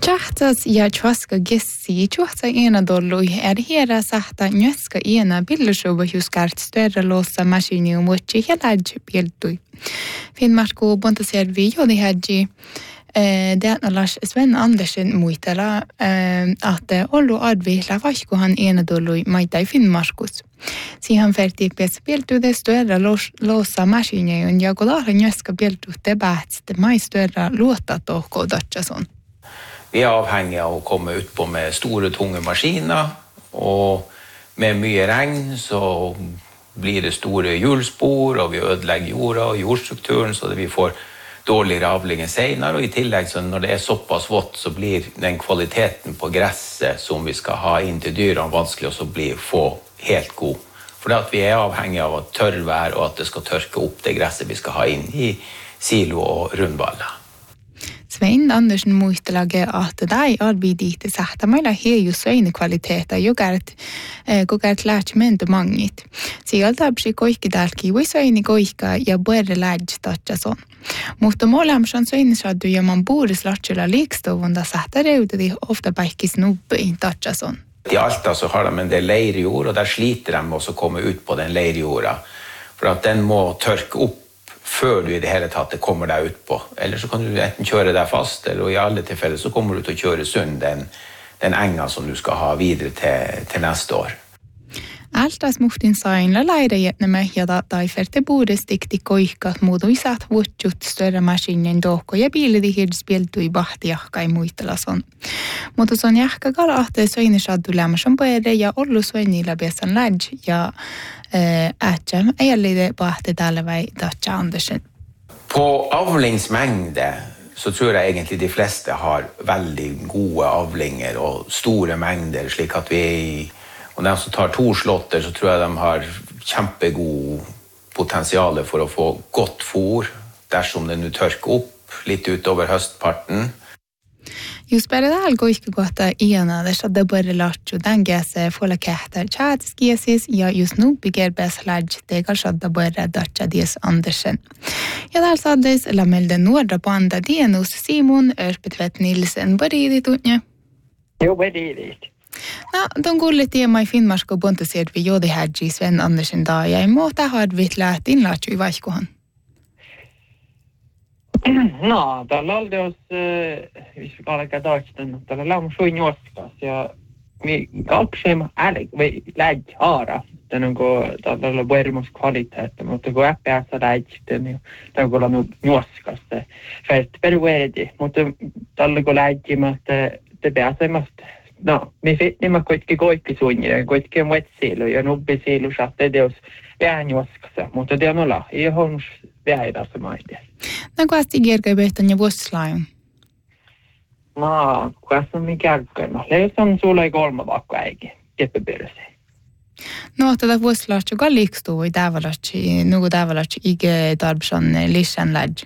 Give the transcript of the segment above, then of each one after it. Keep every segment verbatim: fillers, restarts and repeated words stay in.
Tjahtas ja tjaska gessi, tjuhta ena dollui er hera sahta njöska ena billushuva huskart större lossa maskini och mochi hela biltui. Finnmarko Bontaservi jodi hadji det är Lars Sven Andersen muitala att ollu advihla vaihko han ena dollui maita i Finnmarkus. Siihen färti pes biltu det större lossa maskini och jag går njöska biltu det bäst det mai större låta tohko datchason. Vi är avhängiga av att komma ut på med stora tunga maskiner och med mycket regn så blir det stora hjulspår och vi ödelägger jorda och jordstrukturen så att vi får dålig avling senare och i tillägg så när det är så pass vått så blir den kvaliteten på gräset som vi ska ha in till dyren vanskelig och så blir få helt god. För att vi är avhängiga av att törrvär och att det ska törka upp det gräset vi ska ha in i silo och rundvalla. Svein Andersen muistelage att dai arbidite sahta meillä heju söine kvaliteta jogart gogart lähtmento mangit. Sieltä psi koikki dalki voi söine koikka ja borre läge tatchason. Mutta molemmat söine saddu ja man bores latchela likstovunda sahta reutadi ofta baikis nubbe in tatchason. I Alta så har de en del leirjord och där sliter de med att komma ut på den leirjorda för att den må törka upp för du i det hela tatt kommer där ut på. Eller så kan du enten köra där fast eller i alla tillfällen så kommer du att köra sund den, den änga som du ska ha vidare till, till nästa år. Altas muhtin sainla laida jätnämä ja datai ferte buudestikti koihkat muuduisat vuotsut större maskinen dohko ja biilidi hirspieltui bahtiahkai muistelason. Mutta son jahka galahte soine saddu lämmäson poede ja ollu soinilla besan laj ja ätsam ejallide bahte talvai Dacha Andersen. På avlingsmängder så tror jag egentligen de flesta har väldigt goda avlingar och stora mängder slik att vi är i. Och de som tar torslotter så tror jag de har kämpegod potential för att få gott for där som det nu törkar upp lite utöver höstparten. Just bara det algo ikke godt ena det så det bare lacho den gese fola kahtar chat skiesis ja just nu bigger best lodge det går så det bare Dacha Dias Andersen. Ja där så det la melde norra banda Denus Simon Örpetvet Nilsen bare dit utnje. Jo bare dit. Ja, de går lite i mig Finnmark och Bontaservi vi jodi hadji Sven Andersen da jag måste ha det lätt inlacho i vaikohan. No, tällä oli jos jos alkaa taistelua, tällä lämmin suin joskas ja mi kalksema älg vi lägg ara den on go tällä oli vermus kvalitet mutta go äppässä lägg den den går nu joskas det för per verdi mutta tällä go lägg mutta det bästa måste no mi fitti ma koitki koitki suinja koitki muetsilo ja nubbi silo satte det os vähän joskas mutta det on la i holms vähäitä se maite. No kuasti kierkö behtan ja vuoslain. No, kuasti mi kierkö. No, leison sulle kolme vaikka äiki. Keppepirse. No, tätä vuoslaatsu kallikstu voi tavallaatsi, nuku tavallaatsi ike tarpsan lisän lädj.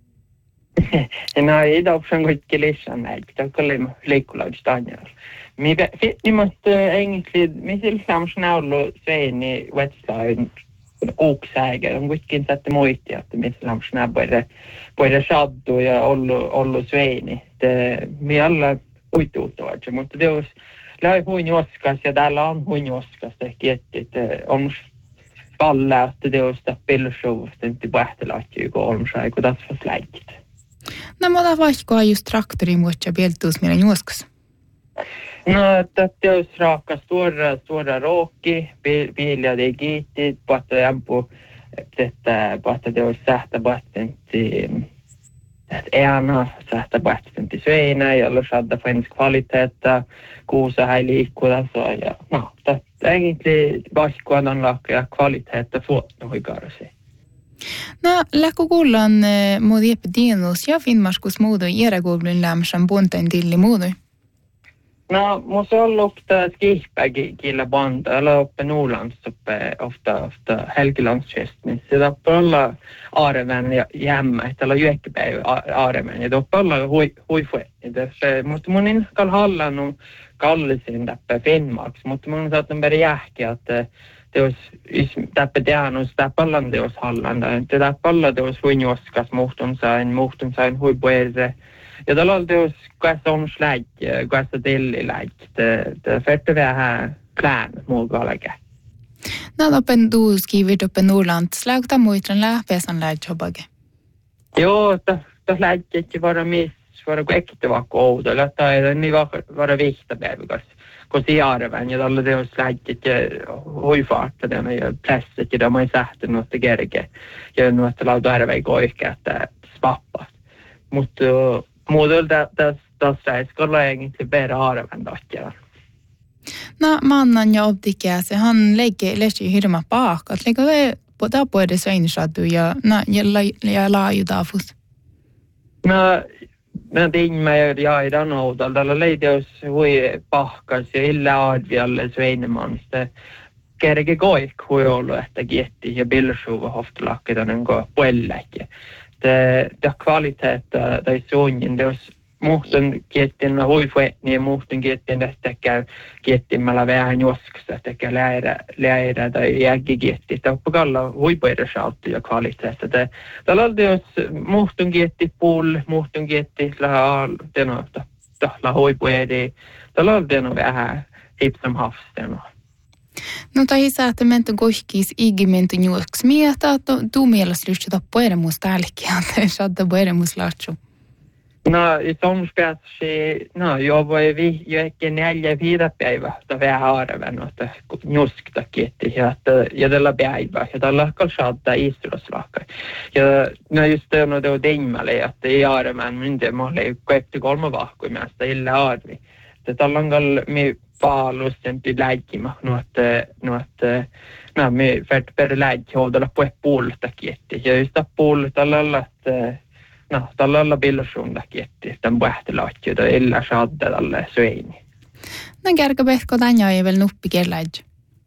No, ei tarpsan kuitenkin lisän lädj. Tämä on kyllä leikkulaudus tanjalla. Mi fitti måste egentlig, mi sillä samsnäullu sveini vetslain oksäger on kuitenkin sätte moitti että missä lämsnä både både saddu ja ollu ollu sveini te mi alla uituutoa mutta det olisi läi huin joskas ja täällä on huin joskas ehkä että on palla että det olisi pilshow sitten pähtelaatti kun on sai kun tässä läikit. No mutta vaikka just traktori mutta peltus meidän joskas. No, det är raka stora stora råki, bilar det gitit, på att jämpo detta på att det är sätta batten till att ena sätta batten till sveina eller så att det finns kvalitet kuusa här liikkuda så ja. No, det är egentligen bara den laka kvalitet få nog garse. No, läkku kuullaan modi epidemios ja Finnmarkus muudu ieragoblin lämsan bontain dilli muudu. No, måste hålla upp det skihpägi killa band eller uppe Norrlands uppe ofta ofta Helgelandskisten. Så det på alla Areven jämma eller Jökeberg Areven. Det på alla hoj hojfet. Det måste man inte kalla halla någon kallisin där Finnmark. Måste man sätta en bergäke att det är där där och där på landet det är Halland. Det där på alla det är så njoskas mot dem så en mot dem så en hojboer Ja tällä on teos kanssa on slägg, kanssa tillilägg. Det färte vi här plan muokaläkä. No open du skrivit upp en Norrland slagta muitran lähpesan läggjobage. Joo, det slägg inte vara miss vara äkta var koudella tai niin vara vihtapäiväkas. Kun siarven ja tällä teos slägg inte huifarta den ja presset ja man sähte något gerke. Ja något lauta arvei koihkä että spappa. Mutta muodolta tässä skalla egentligen bara arven dotter. No mannen ja optikäse han lägger lägger hirma bak att lägga det på där på det så insatt ja na ja la ju dafus. No men det in med jag i den åldern där ledes hui pahkas ja illa advialle sveinemanste. Kerge goik hui ollut että getti ja bilsuva hoftlakki den gå puelläke. Det det kvalitet det sången det muuten gettin huifuetni ja muuten gettin tästä käy gettin mällä vähän joskassa tekä läärä läärä tai jäägigetti tappakalla huipuedesaltti ja kvaliteetta det tällä on jos muuten getti pull muuten getti la denota la huipuedi tällä on den vähän hipsam hafsten. No tai saatte menty gohkis igimentu juoks mieta että tu mielessä lyhtsä poeremus tälkiä että saada poeremus laatsu. No, i sommarspelsi, no, jag var ju vi, jag gick neljä fyra päivä, då vi har väl något njuskta kitti, ja ja tällä päivä, ja tällä kalsada istuslaka. Ja no just det no det dimmälle, että ei arven mynte malle kaikki kolme vahkui mästä illa arvi. Det tällä gal mi paalusten till lägima, no että no että no mi färt per lägg hålla på ett puolta kitti. Ja just det puolta tällä että no, tällä olla bilsuunda kietti, tämän pähtelahti, jota illa saadda tälle sveini. No kärkä pehko tänja ei vielä nuppi kelläjä?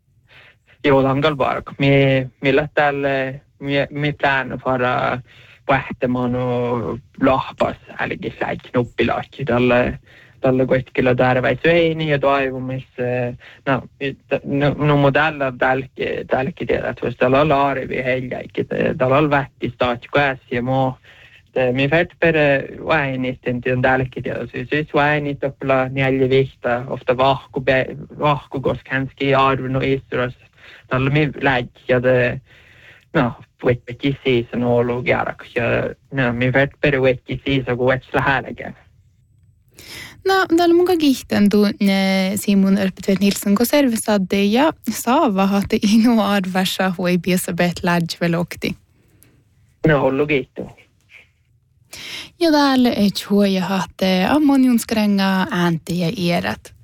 Joo, tankal vark. Mi, millä tälle, mi, mi pläänu para pähtemään och lahpas, älgi lägg nuppilahti, tälle, tälle koitkilla tärväi sveini ja toivumis, no, no, no modella tälki, tälki tiedät, jos tällä olla arvi heljäikin, tällä olla vähti staatsi käsi ja muu, min färt per väinitten till dalkitella så siis väinit uppla neljä vihta ofta vahku vahku koska kanski arvun och istras tällä mi lägga det no vetti season ollut jarak ja no min färt per vetti season go etsla hälgen. No tällä muka gihten tu Simon Örpetvet Nilsson ko servisadde ja saava hatte inu arvassa hui biesa bet lägg velokti. No ollut gihten. Ja täällä ei huoja hahte ammoniunskränga ääntiä iedät.